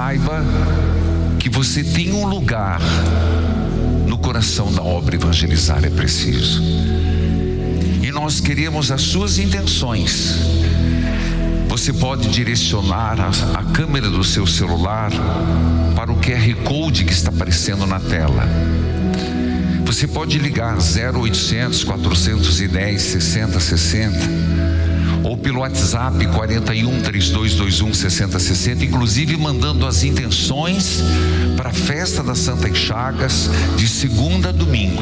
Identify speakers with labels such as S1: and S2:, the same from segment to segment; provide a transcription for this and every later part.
S1: saiba que você tem um lugar no coração da obra evangelizar é preciso. E nós queremos as suas intenções. Você pode direcionar a câmera do seu celular para o QR Code que está aparecendo na tela. Você pode ligar 0800 410 6060 ou pelo WhatsApp 41 3221 6060, inclusive mandando as intenções para a festa da Santa Chagas de segunda a domingo.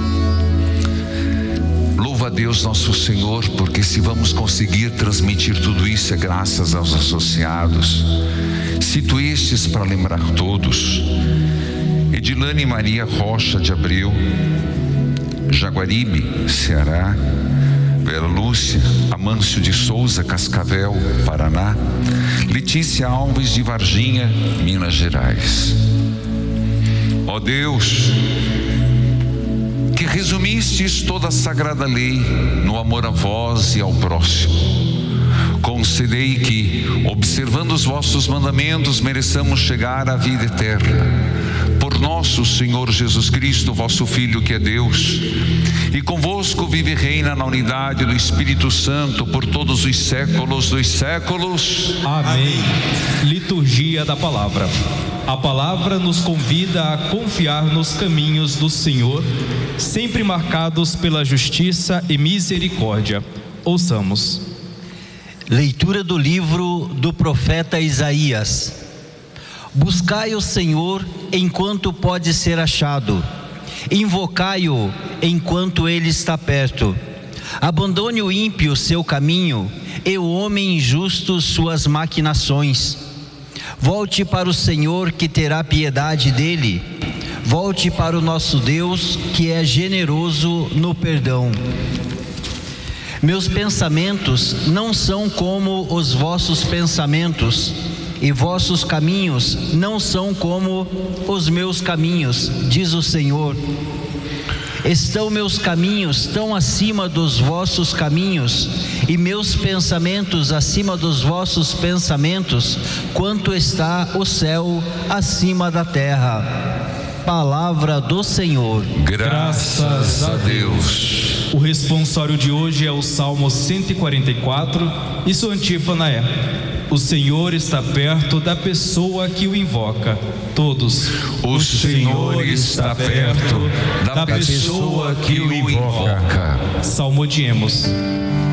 S1: Louva a Deus nosso Senhor, porque se vamos conseguir transmitir tudo isso é graças aos associados. Cito estes para lembrar todos: Edilane Maria Rocha de Abreu, Jaguaribe, Ceará; Vera Lúcia Amâncio de Souza, Cascavel, Paraná; Letícia Alves de Varginha, Minas Gerais. Ó Deus, que resumistes toda a sagrada lei no amor a vós e ao próximo, concedei que, observando os vossos mandamentos, mereçamos chegar à vida eterna. Por nosso Senhor Jesus Cristo, vosso Filho, que é Deus, e convosco vive e reina na unidade do Espírito Santo por todos os séculos dos séculos.
S2: Amém. Liturgia da Palavra. A palavra nos convida a confiar nos caminhos do Senhor, sempre marcados pela justiça e misericórdia. Ouçamos.
S3: Leitura do livro do profeta Isaías. Buscai o Senhor enquanto pode ser achado, invocai-o enquanto ele está perto. Abandone o ímpio seu caminho e o homem injusto suas maquinações. Volte para o Senhor, que terá piedade dele. Volte para o nosso Deus, que é generoso no perdão. Meus pensamentos não são como os vossos pensamentos, e vossos caminhos não são como os meus caminhos, diz o Senhor. Estão meus caminhos tão acima dos vossos caminhos, e meus pensamentos acima dos vossos pensamentos, quanto está o céu acima da terra. Palavra do Senhor.
S1: Graças a Deus.
S2: O responsório de hoje é o Salmo 144 e sua antífona é: o Senhor está perto da pessoa que o invoca. Todos.
S1: O Senhor está perto da pessoa que o invoca.
S2: Salmodiemos.